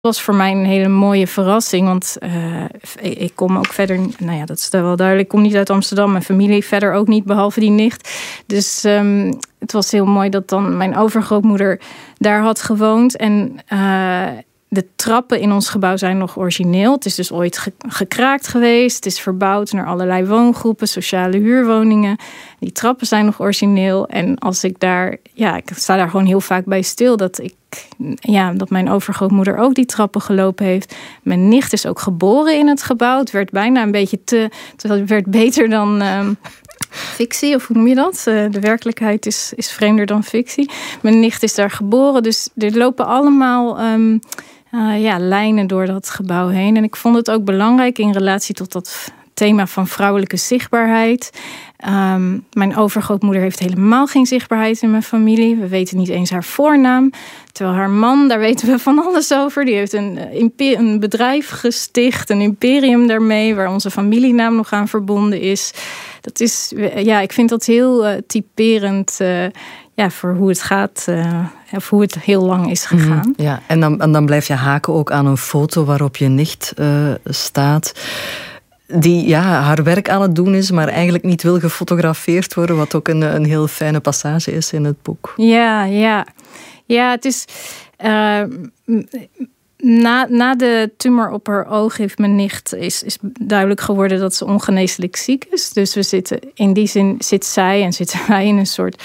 was voor mij een hele mooie verrassing. Want ik kom ook verder... Nou ja, dat is wel duidelijk. Ik kom niet uit Amsterdam. Mijn familie verder ook niet, behalve die nicht. Dus het was heel mooi dat dan mijn overgrootmoeder daar had gewoond. En de trappen in ons gebouw zijn nog origineel. Het is dus ooit gekraakt geweest. Het is verbouwd naar allerlei woongroepen, sociale huurwoningen. Die trappen zijn nog origineel. En als ik daar... Ja, ik sta daar gewoon heel vaak bij stil dat mijn overgrootmoeder ook die trappen gelopen heeft. Mijn nicht is ook geboren in het gebouw. Het werd bijna een beetje het werd beter dan fictie, of hoe noem je dat? De werkelijkheid is vreemder dan fictie. Mijn nicht is daar geboren, dus er lopen allemaal lijnen door dat gebouw heen. En ik vond het ook belangrijk in relatie tot dat thema van vrouwelijke zichtbaarheid. Mijn overgrootmoeder heeft helemaal geen zichtbaarheid in mijn familie. We weten niet eens haar voornaam. Terwijl haar man, daar weten we van alles over. Die heeft een bedrijf gesticht, een imperium daarmee, waar onze familienaam nog aan verbonden is. Dat is, ik vind dat heel typerend voor hoe het gaat, of hoe het heel lang is gegaan. Ja, en dan blijf je haken ook aan een foto waarop je nicht staat, die haar werk aan het doen is, maar eigenlijk niet wil gefotografeerd worden, wat ook een heel fijne passage is in het boek. Ja, het is... Na de tumor op haar oog heeft mijn nicht is duidelijk geworden dat ze ongeneeslijk ziek is. Dus we zitten, in die zin zitten wij in een soort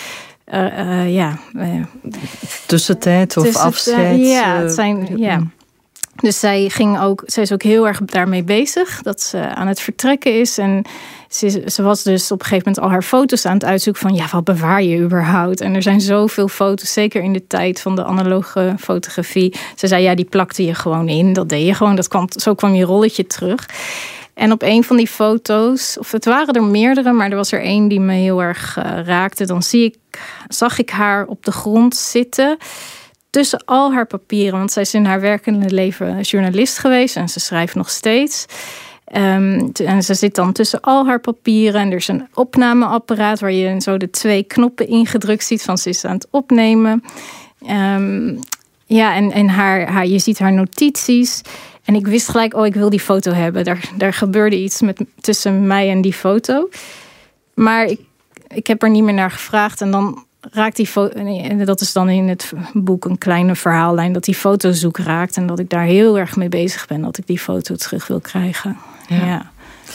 tussentijd of afscheid. Dus zij is ook heel erg daarmee bezig, dat ze aan het vertrekken is. En ze was dus op een gegeven moment al haar foto's aan het uitzoeken van, wat bewaar je überhaupt? En er zijn zoveel foto's, zeker in de tijd van de analoge fotografie. Ze zei, die plakte je gewoon in, dat deed je gewoon. Zo kwam je rolletje terug. En op een van die foto's, of het waren er meerdere, maar er was er één die me heel erg raakte. Dan zag ik haar op de grond zitten tussen al haar papieren. Want zij is in haar werkende leven journalist geweest en ze schrijft nog steeds. En ze zit dan tussen al haar papieren. En er is een opnameapparaat waar je zo de 2 knoppen ingedrukt ziet van ze is aan het opnemen. En je ziet haar notities. En ik wist gelijk, ik wil die foto hebben. Daar gebeurde iets tussen mij en die foto. Maar ik heb er niet meer naar gevraagd. En dan raakt die foto, en dat is dan in het boek een kleine verhaallijn, dat die fotozoek raakt en dat ik daar heel erg mee bezig ben, dat ik die foto terug wil krijgen. Ja.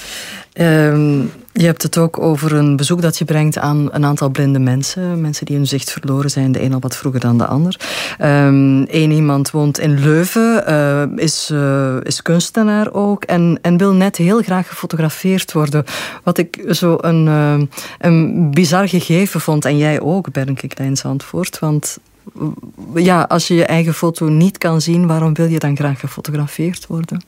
Je hebt het ook over een bezoek dat je brengt aan een aantal blinde mensen. Mensen die hun zicht verloren zijn, de een al wat vroeger dan de ander. Eén iemand woont in Leuven, is kunstenaar ook en wil net heel graag gefotografeerd worden. Wat ik zo een bizar gegeven vond. En jij ook, Bernke Klein-Zandvoort. Want als je je eigen foto niet kan zien, waarom wil je dan graag gefotografeerd worden?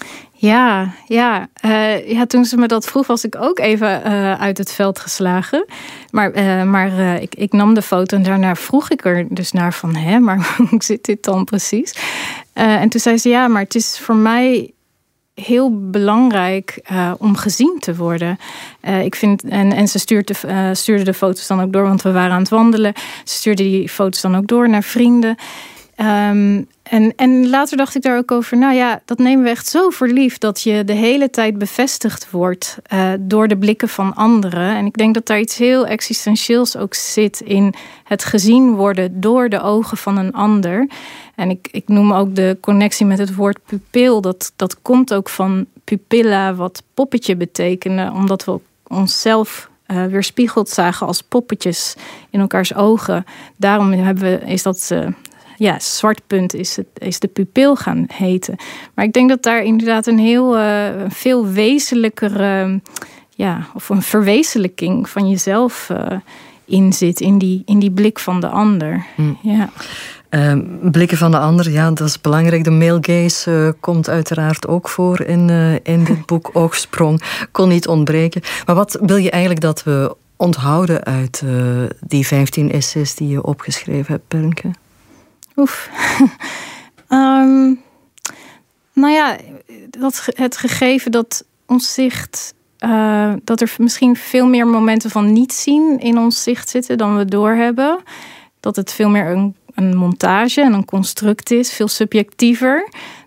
Toen ze me dat vroeg was ik ook even uit het veld geslagen. Maar ik nam de foto en daarna vroeg ik er dus naar van, maar hoe zit dit dan precies? En toen zei ze, maar het is voor mij heel belangrijk om gezien te worden. Ik vind, en ze stuurde de foto's dan ook door, want we waren aan het wandelen. Ze stuurde die foto's dan ook door naar vrienden. En later dacht ik daar ook over, dat nemen we echt zo voor lief, dat je de hele tijd bevestigd wordt door de blikken van anderen. En ik denk dat daar iets heel existentieels ook zit in het gezien worden door de ogen van een ander. En ik noem ook de connectie met het woord pupil. Dat komt ook van pupilla, wat poppetje betekende, omdat we onszelf weerspiegeld zagen als poppetjes in elkaars ogen. Daarom is dat zwart punt is de pupil gaan heten. Maar ik denk dat daar inderdaad een heel veel wezenlijkere, of een verwezenlijking van jezelf in zit, in die blik van de ander. Ja. Blikken van de ander, dat is belangrijk. De male gaze komt uiteraard ook voor in dit boek. Oogsprong kon niet ontbreken. Maar wat wil je eigenlijk dat we onthouden uit die 15 essays die je opgeschreven hebt, Bernke? Het gegeven dat ons zicht, dat er misschien veel meer momenten van niet zien in ons zicht zitten dan we doorhebben. Dat het veel meer een montage en een construct is, veel subjectiever.